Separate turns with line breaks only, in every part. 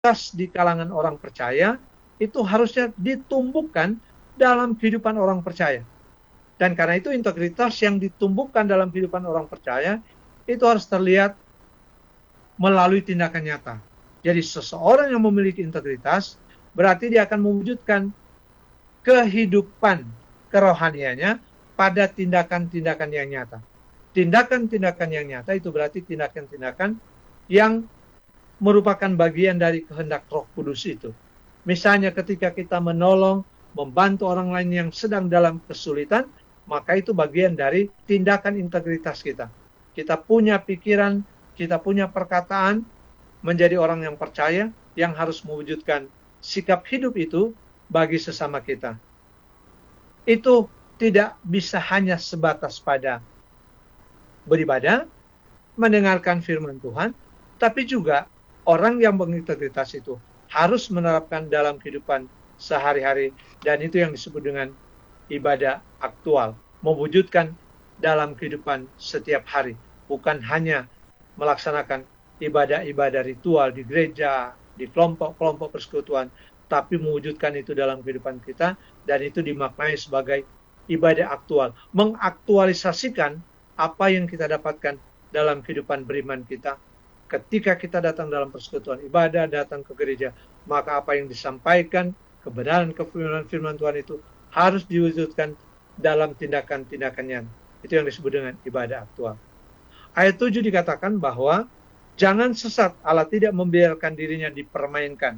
di kalangan orang percaya itu harusnya ditumbuhkan dalam kehidupan orang percaya. Dan karena itu integritas yang ditumbuhkan dalam kehidupan orang percaya itu harus terlihat melalui tindakan nyata. Jadi seseorang yang memiliki integritas berarti dia akan mewujudkan kehidupan kerohaniannya pada tindakan-tindakan yang nyata. Tindakan-tindakan yang nyata itu berarti tindakan-tindakan yang merupakan bagian dari kehendak Roh Kudus itu. Misalnya ketika kita menolong, membantu orang lain yang sedang dalam kesulitan, maka itu bagian dari tindakan integritas kita. Kita punya pikiran, kita punya perkataan, menjadi orang yang percaya, yang harus mewujudkan sikap hidup itu bagi sesama kita. Itu tidak bisa hanya sebatas pada beribadah, mendengarkan firman Tuhan, tapi juga orang yang berintegritas itu harus menerapkan dalam kehidupan sehari-hari, dan itu yang disebut dengan ibadah aktual, mewujudkan dalam kehidupan setiap hari, bukan hanya melaksanakan ibadah-ibadah ritual di gereja, di kelompok-kelompok persekutuan, tapi mewujudkan itu dalam kehidupan kita, dan itu dimaknai sebagai ibadah aktual, mengaktualisasikan apa yang kita dapatkan dalam kehidupan beriman kita. Ketika kita datang dalam persekutuan ibadah, datang ke gereja, maka apa yang disampaikan, kebenaran firman Tuhan itu harus diwujudkan dalam tindakan-tindakannya. Itu yang disebut dengan ibadah aktual. Ayat 7 dikatakan bahwa jangan sesat, Allah tidak membiarkan dirinya dipermainkan.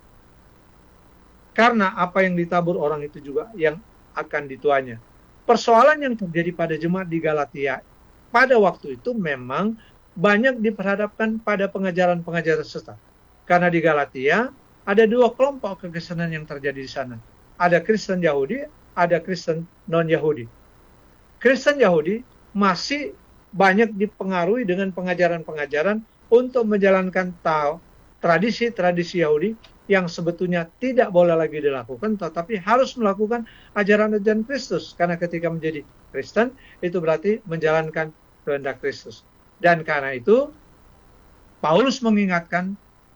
Karena apa yang ditabur orang itu juga yang akan dituainya. Persoalan yang terjadi pada jemaat di Galatia pada waktu itu memang banyak diperhadapkan pada pengajaran-pengajaran sesat. Karena di Galatia ada dua kelompok kekristenan yang terjadi di sana. Ada Kristen Yahudi, ada Kristen non-Yahudi. Kristen Yahudi masih banyak dipengaruhi dengan pengajaran-pengajaran untuk menjalankan tradisi-tradisi Yahudi yang sebetulnya tidak boleh lagi dilakukan, tetapi harus melakukan ajaran-ajaran Kristus. Karena ketika menjadi Kristen, itu berarti menjalankan kehendak Kristus. Dan karena itu, Paulus mengingatkan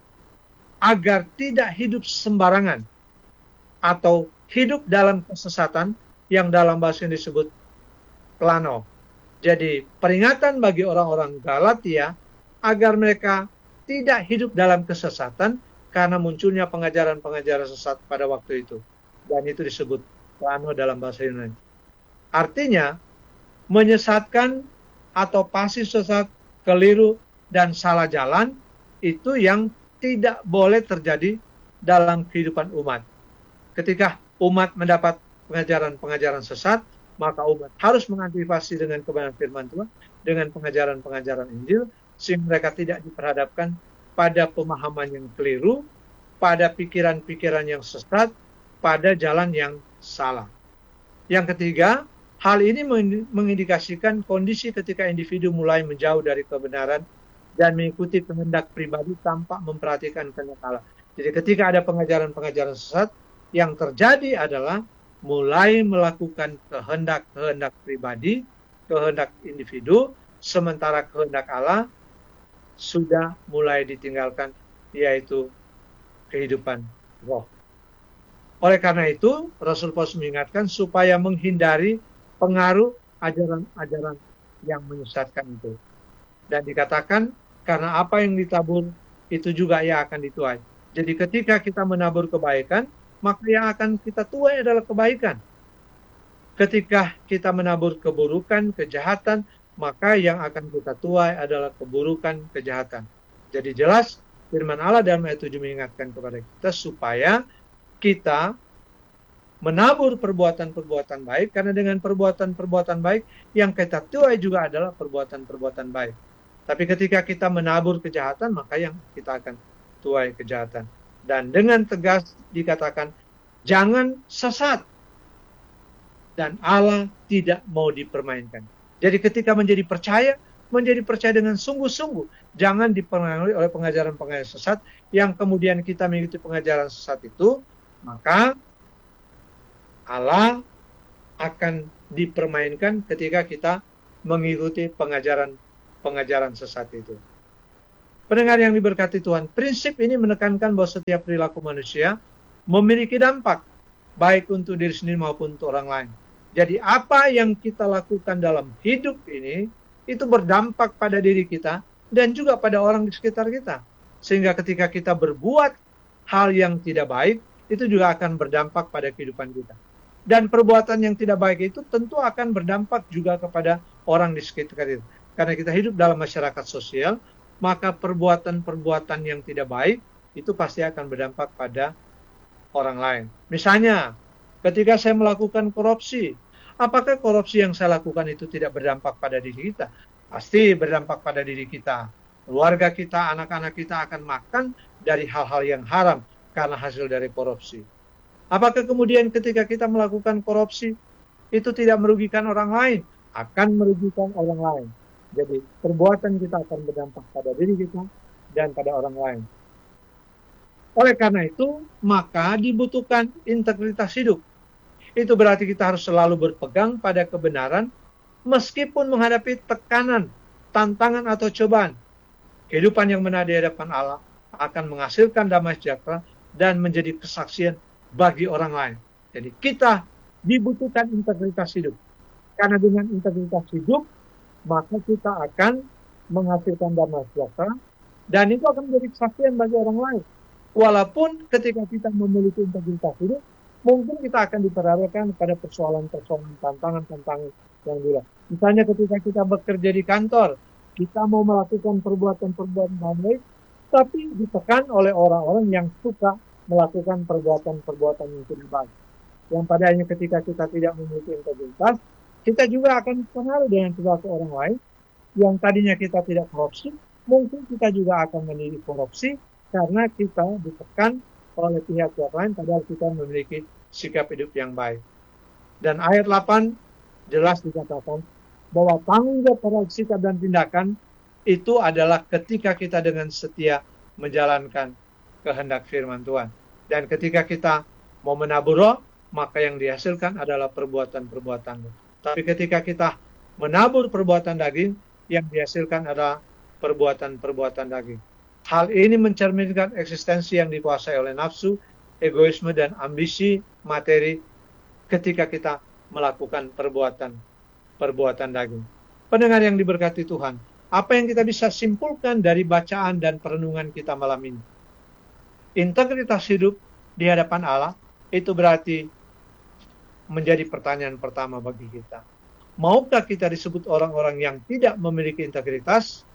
agar tidak hidup sembarangan atau hidup dalam kesesatan yang dalam bahasa yang disebut plano. Jadi peringatan bagi orang-orang Galatia agar mereka tidak hidup dalam kesesatan karena munculnya pengajaran-pengajaran sesat pada waktu itu. Dan itu disebut plano dalam bahasa Yunani. Artinya, menyesatkan atau pasti sesat, keliru, dan salah jalan, itu yang tidak boleh terjadi dalam kehidupan umat. Ketika umat mendapat pengajaran-pengajaran sesat, maka umat harus mengantisipasi dengan kebenaran firman Tuhan, dengan pengajaran-pengajaran Injil, sehingga mereka tidak diperhadapkan pada pemahaman yang keliru, pada pikiran-pikiran yang sesat, pada jalan yang salah. Yang ketiga, hal ini mengindikasikan kondisi ketika individu mulai menjauh dari kebenaran dan mengikuti kehendak pribadi tanpa memperhatikan kehendak Allah. Jadi ketika ada pengajaran-pengajaran sesat, yang terjadi adalah mulai melakukan kehendak-kehendak pribadi, kehendak individu, sementara kehendak Allah sudah mulai ditinggalkan, yaitu kehidupan roh. Oleh karena itu, Rasul Paulus mengingatkan supaya menghindari pengaruh ajaran-ajaran yang menyesatkan itu. Dan dikatakan, karena apa yang ditabur, itu juga yang akan dituai. Jadi ketika kita menabur kebaikan, maka yang akan kita tuai adalah kebaikan. Ketika kita menabur keburukan, kejahatan, maka yang akan kita tuai adalah keburukan, kejahatan. Jadi jelas firman Allah dalam ayat 7 mengingatkan kepada kita supaya kita menabur perbuatan-perbuatan baik, karena dengan perbuatan-perbuatan baik yang kita tuai juga adalah perbuatan-perbuatan baik. Tapi ketika kita menabur kejahatan, maka yang kita akan tuai kejahatan. Dan dengan tegas dikatakan, jangan sesat. Dan Allah tidak mau dipermainkan. Jadi ketika menjadi percaya dengan sungguh-sungguh. Jangan dipengaruhi oleh pengajaran-pengajaran sesat yang kemudian kita mengikuti pengajaran sesat itu, maka Allah akan dipermainkan ketika kita mengikuti pengajaran sesat itu. Pendengar yang diberkati Tuhan, prinsip ini menekankan bahwa setiap perilaku manusia memiliki dampak, baik untuk diri sendiri maupun untuk orang lain. Jadi apa yang kita lakukan dalam hidup ini, itu berdampak pada diri kita dan juga pada orang di sekitar kita. Sehingga ketika kita berbuat hal yang tidak baik, itu juga akan berdampak pada kehidupan kita. Dan perbuatan yang tidak baik itu tentu akan berdampak juga kepada orang di sekitar kita. Karena kita hidup dalam masyarakat sosial, maka perbuatan-perbuatan yang tidak baik itu pasti akan berdampak pada orang lain. Misalnya, ketika saya melakukan korupsi, apakah korupsi yang saya lakukan itu tidak berdampak pada diri kita? Pasti berdampak pada diri kita. Keluarga kita, anak-anak kita akan makan dari hal-hal yang haram karena hasil dari korupsi. Apakah kemudian ketika kita melakukan korupsi, itu tidak merugikan orang lain? Akan merugikan orang lain. Jadi perbuatan kita akan berdampak pada diri kita dan pada orang lain. Oleh karena itu, maka dibutuhkan integritas hidup. Itu berarti kita harus selalu berpegang pada kebenaran, meskipun menghadapi tekanan, tantangan atau cobaan. Kehidupan yang benar di hadapan Allah akan menghasilkan damai sejahtera dan menjadi kesaksian bagi orang lain. Jadi kita dibutuhkan integritas hidup. Karena dengan integritas hidup, maka kita akan menghasilkan damai sejahtera dan itu akan menjadi kesaksian bagi orang lain. Walaupun ketika kita memiliki integritas hidup, mungkin kita akan diperhadapkan pada persoalan-persoalan, tantangan-tantangan yang berat. Misalnya ketika kita bekerja di kantor, kita mau melakukan perbuatan-perbuatan baik, tapi ditekan oleh orang-orang yang suka melakukan perbuatan-perbuatan yang tidak baik. Yang padanya ketika kita tidak memiliki integritas, kita juga akan terpengaruh dengan perilaku orang lain yang tadinya kita tidak korupsi, mungkin kita juga akan menjadi korupsi karena kita ditekan oleh pihak-pihak lain padahal kita memiliki sikap hidup yang baik. Dan ayat 8 jelas dikatakan bahwa tanggung jawab terhadap sikap dan tindakan itu adalah ketika kita dengan setia menjalankan kehendak firman Tuhan. Dan ketika kita mau menabur roh, maka yang dihasilkan adalah perbuatan-perbuatan roh. Tapi ketika kita menabur perbuatan daging, yang dihasilkan adalah perbuatan-perbuatan daging. Hal ini mencerminkan eksistensi yang dikuasai oleh nafsu, egoisme, dan ambisi materi ketika kita melakukan perbuatan daging. Pendengar yang diberkati Tuhan, apa yang kita bisa simpulkan dari bacaan dan perenungan kita malam ini? Integritas hidup di hadapan Allah itu berarti menjadi pertanyaan pertama bagi kita. Maukah kita disebut orang-orang yang tidak memiliki integritas?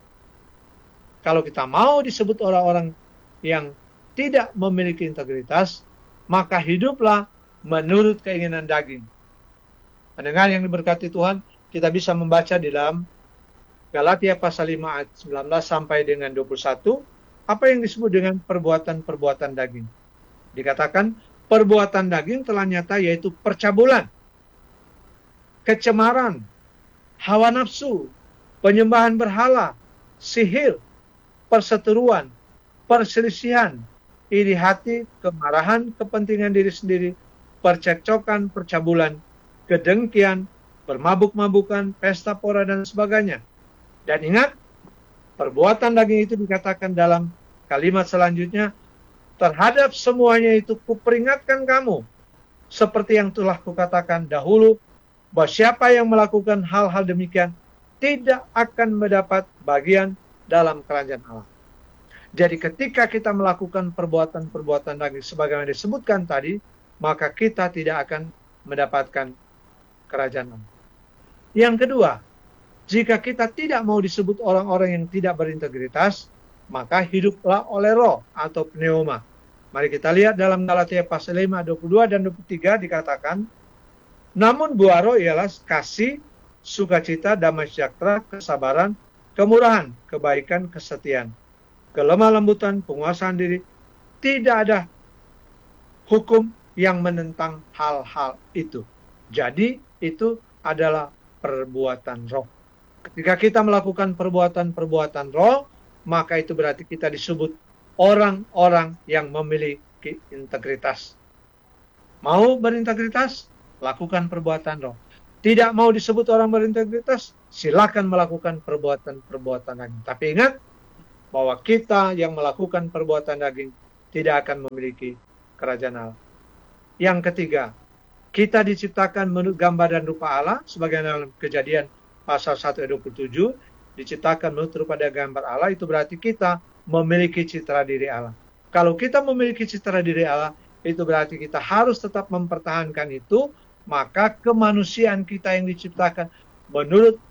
Kalau kita mau disebut orang-orang yang tidak memiliki integritas, maka hiduplah menurut keinginan daging. Pendengar yang diberkati Tuhan, kita bisa membaca di dalam Galatia pasal 5 ayat 19 sampai dengan 21, apa yang disebut dengan perbuatan-perbuatan daging. Dikatakan, perbuatan daging telah nyata yaitu percabulan, kecemaran, hawa nafsu, penyembahan berhala, sihir, perseteruan, perselisihan, iri hati, kemarahan, kepentingan diri sendiri, percekcokan, percabulan, kedengkian, bermabuk-mabukan, pesta pora, dan sebagainya. Dan ingat, perbuatan daging itu dikatakan dalam kalimat selanjutnya, terhadap semuanya itu kuperingatkan kamu, seperti yang telah kukatakan dahulu, bahwa siapa yang melakukan hal-hal demikian tidak akan mendapat bagian dalam kerajaan Allah. Jadi ketika kita melakukan perbuatan-perbuatan daging sebagaimana disebutkan tadi, maka kita tidak akan mendapatkan kerajaan Allah. Yang kedua, jika kita tidak mau disebut orang-orang yang tidak berintegritas, maka hiduplah oleh roh atau pneuma. Mari kita lihat dalam Galatia pasal 5, 22 dan 23 dikatakan, namun buah roh ialah kasih, sukacita, damai sejahtera, kesabaran, kemurahan, kebaikan, kesetiaan, kelemah lembutan, penguasaan diri. Tidak ada hukum yang menentang hal-hal itu. Jadi itu adalah perbuatan roh. Ketika kita melakukan perbuatan-perbuatan roh, maka itu berarti kita disebut orang-orang yang memiliki integritas. Mau berintegritas? Lakukan perbuatan roh. Tidak mau disebut orang berintegritas? Silakan melakukan perbuatan-perbuatan lagi. Tapi ingat, bahwa kita yang melakukan perbuatan daging tidak akan memiliki kerajaan Allah. Yang ketiga, kita diciptakan menurut gambar dan rupa Allah, sebagaimana dalam Kejadian pasal 1 ayat 27, diciptakan menurut rupa dan gambar Allah, itu berarti kita memiliki citra diri Allah. Kalau kita memiliki citra diri Allah, itu berarti kita harus tetap mempertahankan itu, maka kemanusiaan kita yang diciptakan menurut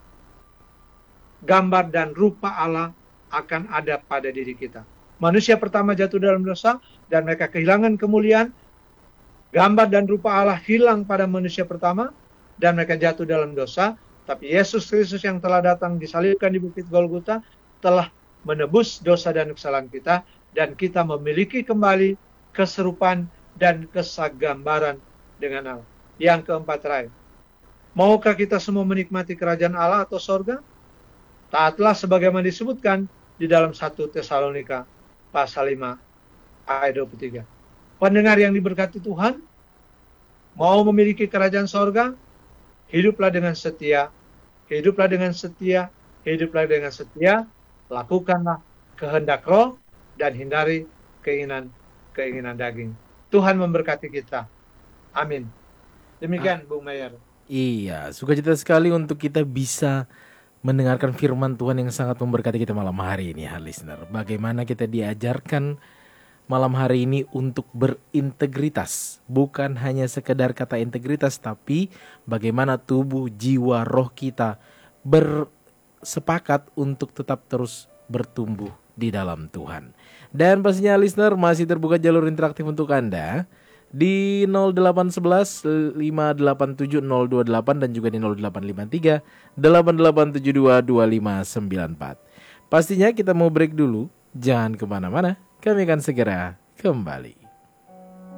gambar dan rupa Allah akan ada pada diri kita. Manusia pertama jatuh dalam dosa dan mereka kehilangan kemuliaan. Gambar dan rupa Allah hilang pada manusia pertama dan mereka jatuh dalam dosa. Tapi Yesus Kristus yang telah datang disalibkan di Bukit Golgota telah menebus dosa dan kesalahan kita, dan kita memiliki kembali keserupaan dan kesagambaran dengan Allah. Yang keempat terakhir, maukah kita semua menikmati kerajaan Allah atau sorga? Taatlah sebagaimana disebutkan di dalam 1 Tesalonika pasal 5 ayat 23. Pendengar yang diberkati Tuhan, mau memiliki kerajaan sorga, hiduplah dengan setia, hiduplah dengan setia, hiduplah dengan setia, lakukanlah kehendak roh dan hindari keinginan daging. Tuhan memberkati kita. Amin. Demikian Bung Mayer.
Iya, sukacita sekali untuk kita bisa mendengarkan firman Tuhan yang sangat memberkati kita malam hari ini, listener. Bagaimana kita diajarkan malam hari ini untuk berintegritas. Bukan hanya sekedar kata integritas, tapi bagaimana tubuh, jiwa, roh kita bersepakat untuk tetap terus bertumbuh di dalam Tuhan. Dan pastinya listener, masih terbuka jalur interaktif untuk Anda di 0811 587 028 dan juga di 0853 8872 2594. Pastinya kita mau break dulu, jangan kemana-mana, kami akan segera kembali.